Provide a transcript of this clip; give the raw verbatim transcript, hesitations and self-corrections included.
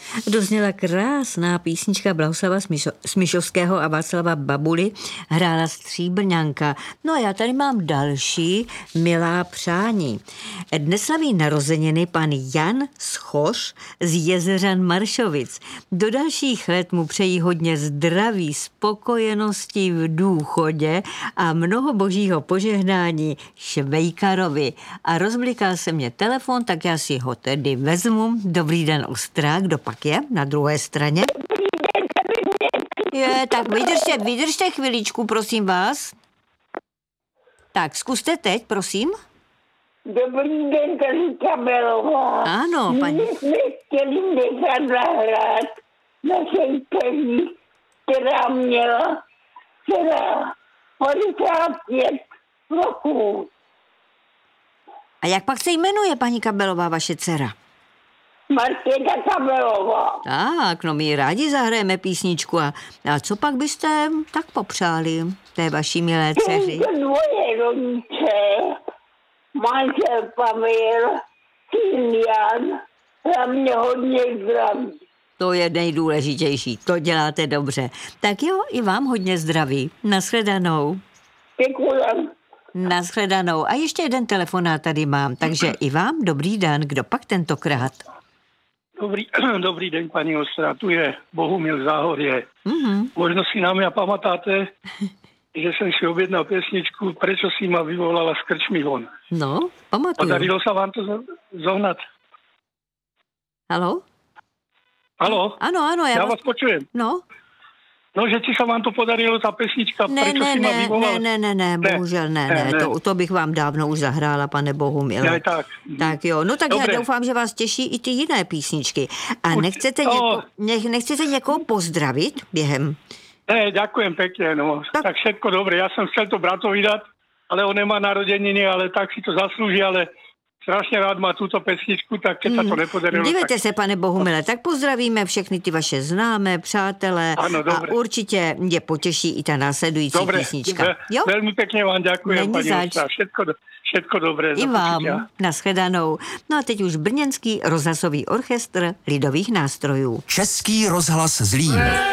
Dozněla krásná písnička Blahoslava Smišo- Smišovského a Václava Babuly, hrála Stříbrňanka. No a já tady mám další milá přání. Dnes slaví narozeniny pan Jan Schoř z Jezeřan Maršovic. Do dalších let mu přejí hodně zdraví, spokojenosti v důchodě a mnoho božího požehnání Švejkarovi. A rozblikal se mě telefon, tak já si ho tedy vezmu. Dobrý den, Ostrák, kdo pak je na druhé straně? Je, tak vydržte, vydržte chviličku, prosím vás. Tak, zkuste teď, prosím. Dobrý den, tady Kabelová. Ano, paní. My jsme chtěli nechat zahrát našej peří, která měla která padesát pět roků. A jak pak se jmenuje, paní Kabelová, vaše dcera? Markéta Kabelová. Tak, no my rádi zahrajeme písničku. A, a co pak byste tak popřáli té vaší milé dceři? Těmto dvoje rodiče, manžel Pavel, syn Jan, hlavně hodně zdraví. To je nejdůležitější, to děláte dobře. Tak jo, i vám hodně zdraví. Nashledanou. Děkujem. Nashledanou. A ještě jeden telefonát tady mám, takže i vám dobrý den. Kdo pak tentokrát? Dobrý, dobrý den, paní Ostrá, tu je Bohumil Záhorie. Mm-hmm. Možno si na mňa pamatáte, že som si objednal piesničku Prečo si ma vyvolala z krčmy von. No, pamatuju. Podarilo sa vám to zohnať? Haló? Haló? Ano, ano. Já, Ja vás... vás počujem. No? No, že či sa vám to podarilo, tá pesnička Ne, Prečo ne, si ma ne, vyvolala? ne, ne, ne, bohužel ne, ne, ne. To, to bych vám dávno už zahrála, pane Bohumile. Ne, tak. Tak jo, no tak Dobre. já doufám, že vás těší i ty jiné písničky. A Určite. nechcete, No. něko, nech, nechcete někoho pozdravit během? Ne, ďakujem pekne, no. Tak. Tak všetko dobre. Ja som chcel to bratovi dať, ale on nemá narodeniny, ale tak si to zaslúži, ale strašně rád má tuto pesničku, tak keď sa to nepodarilo... Dívejte tak... se, pane Bohumile, tak pozdravíme všechny ty vaše známé, přátelé Ano, a dobre. určitě je potěší i ta následující Dobre, písnička. ve- Jo? veľmi pekne vám ďakujem, Není pani zač. Ostrá. Všetko, do- všetko dobré. I do vám, počutia. nashledanou. No a teď už Brněnský rozhlasový orchestr lidových nástrojů. Český rozhlas Zlín.